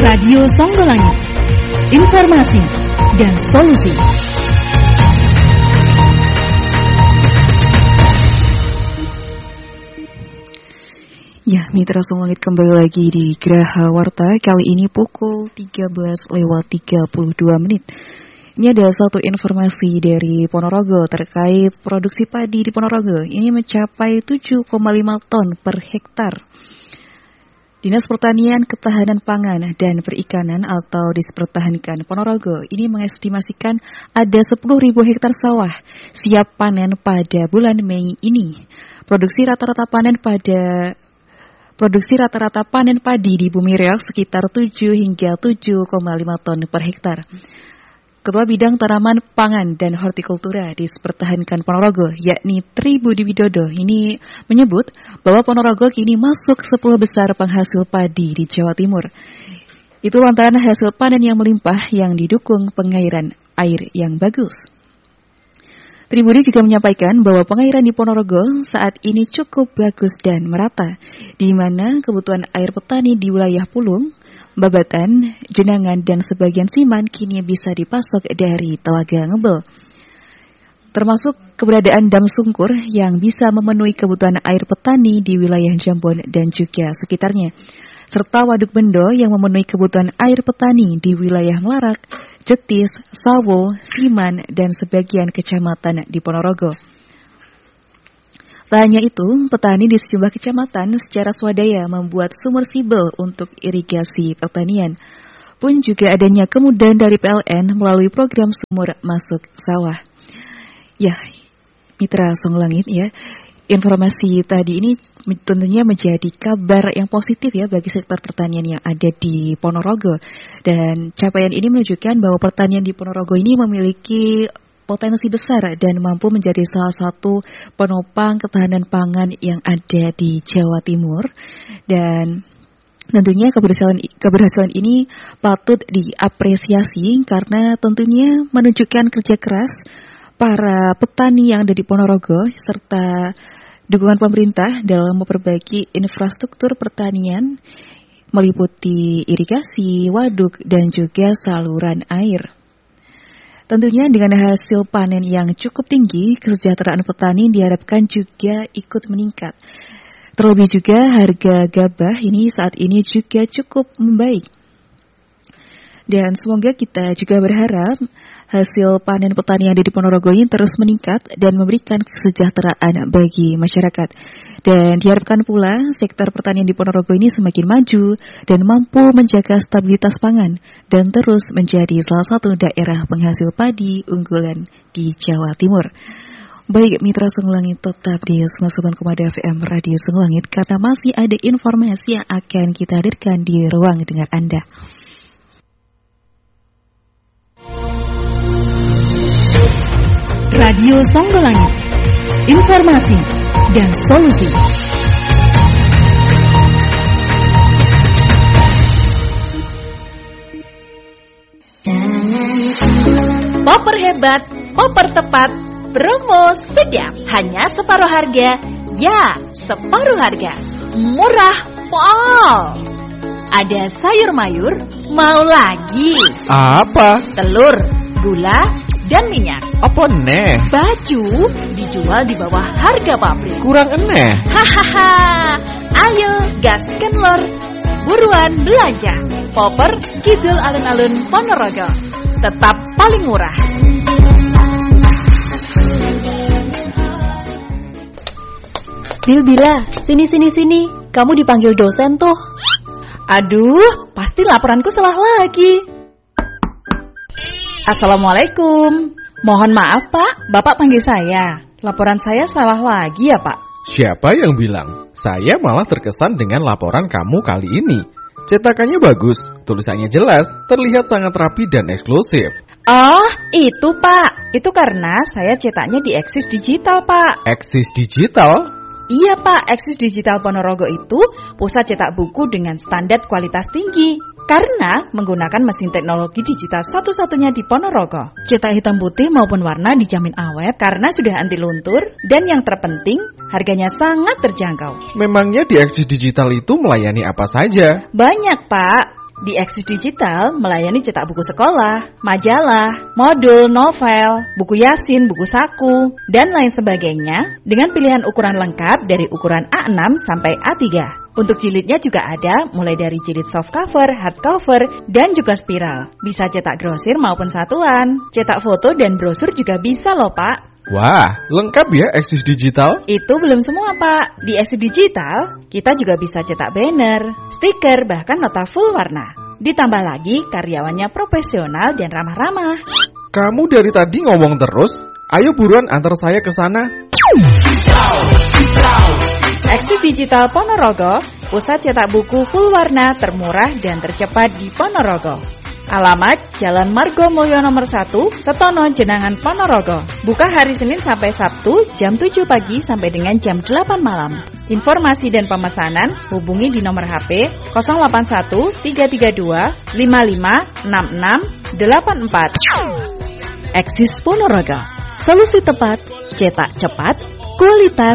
Radio Songgolangit, informasi dan solusi. Ya, Mitra Songgolangit kembali lagi di Geraha Warta, kali ini pukul 13:32. Ini ada satu informasi dari Ponorogo terkait produksi padi di Ponorogo. Ini mencapai 7,5 ton per hektar. Dinas Pertanian, Ketahanan Pangan, dan Perikanan atau Dispertahankan Ponorogo ini mengestimasikan ada 10.000 hektar sawah siap panen pada bulan Mei ini. Produksi rata-rata panen padi di Bumi Reok sekitar 7 hingga 7,5 ton per hektar. Ketua Bidang Tanaman Pangan dan Hortikultura Dispertahankan Ponorogo, yakni Tri Budi Widodo, ini menyebut bahwa Ponorogo kini masuk 10 besar penghasil padi di Jawa Timur. Itu lantaran hasil panen yang melimpah yang didukung pengairan air yang bagus. Tri Budi juga menyampaikan bahwa pengairan di Ponorogo saat ini cukup bagus dan merata, di mana kebutuhan air petani di wilayah Pulung, Babatan, Jenangan, dan sebagian Siman kini bisa dipasok dari Telaga Ngebel. Termasuk keberadaan dam Sungkur yang bisa memenuhi kebutuhan air petani di wilayah Jambon dan juga sekitarnya. Serta Waduk Bendo yang memenuhi kebutuhan air petani di wilayah Melarak, Jetis, Sawo, Siman, dan sebagian kecamatan di Ponorogo. Tak hanya itu, petani di sejumlah kecamatan secara swadaya membuat submersibel untuk irigasi pertanian. Pun juga adanya kemudahan dari PLN melalui program sumur masuk sawah. Ya, Mitra Songgolangit ya, informasi tadi ini tentunya menjadi kabar yang positif ya bagi sektor pertanian yang ada di Ponorogo. Dan capaian ini menunjukkan bahwa pertanian di Ponorogo ini memiliki potensi besar dan mampu menjadi salah satu penopang ketahanan pangan yang ada di Jawa Timur. Dan tentunya keberhasilan ini patut diapresiasi karena tentunya menunjukkan kerja keras para petani yang ada di Ponorogo serta dukungan pemerintah dalam memperbaiki infrastruktur pertanian meliputi irigasi, waduk, dan juga saluran air. Tentunya dengan hasil panen yang cukup tinggi, kesejahteraan petani diharapkan juga ikut meningkat. Terlebih juga harga gabah ini saat ini juga cukup membaik. Dan semoga kita juga berharap hasil panen petani yang ada di Ponorogo ini terus meningkat dan memberikan kesejahteraan bagi masyarakat. Dan diharapkan pula sektor pertanian di Ponorogo ini semakin maju dan mampu menjaga stabilitas pangan dan terus menjadi salah satu daerah penghasil padi unggulan di Jawa Timur. Baik, Mitra Songgolangit, tetap di 91,4 FM Radio Songgolangit karena masih ada informasi yang akan kita hadirkan di ruang dengar Anda. Radio Songgolangit, informasi dan solusi. Popper hebat, popper tepat, promo sedap, hanya separuh harga. Ya, separuh harga, murah pol. Ada sayur mayur, mau lagi? Apa? Telur, gula, dan minyak. Apa neh? Baju dijual di bawah harga pabrik. Kurang eneh. Hahaha. Ayo gasken lor. Buruan belanja. Popper Kidul Alun-Alun Ponorogo. Tetap paling murah. Bila, sini. Kamu dipanggil dosen tuh. Aduh, pasti laporanku salah lagi. Assalamualaikum. Mohon maaf Pak, Bapak panggil saya. Laporan saya salah lagi ya Pak? Siapa yang bilang? Saya malah terkesan dengan laporan kamu kali ini. Cetakannya bagus, tulisannya jelas, terlihat sangat rapi dan eksklusif. Oh, itu Pak. Itu karena saya cetaknya di Eksis Digital Pak. Eksis Digital? Iya Pak, Eksis Digital Ponorogo itu pusat cetak buku dengan standar kualitas tinggi. Karena menggunakan mesin teknologi digital satu-satunya di Ponorogo. Cetak hitam putih maupun warna dijamin awet karena sudah anti luntur. Dan yang terpenting, harganya sangat terjangkau. Memangnya di Eksis Digital itu melayani apa saja? Banyak Pak. Di Eksis Digital melayani cetak buku sekolah, majalah, modul, novel, buku yasin, buku saku, dan lain sebagainya dengan pilihan ukuran lengkap dari ukuran A6 sampai A3. Untuk jilidnya juga ada mulai dari jilid soft cover, hard cover, dan juga spiral. Bisa cetak grosir maupun satuan. Cetak foto dan brosur juga bisa loh Pak. Wah, lengkap ya Eksis Digital? Itu belum semua Pak. Di Eksis Digital, kita juga bisa cetak banner, stiker, bahkan nota full warna. Ditambah lagi karyawannya profesional dan ramah-ramah. Kamu dari tadi ngomong terus, ayo buruan antar saya ke sana. Eksis Digital Ponorogo, pusat cetak buku full warna termurah dan tercepat di Ponorogo. Alamat Jalan Margo Mulyo nomor 1, Setono, Jenangan, Ponorogo. Buka hari Senin sampai Sabtu jam 7 pagi sampai dengan jam 8 malam. Informasi dan pemesanan hubungi di nomor HP 081 332 55 66 84. Eksis Ponorogo, solusi tepat, cetak cepat, kualitas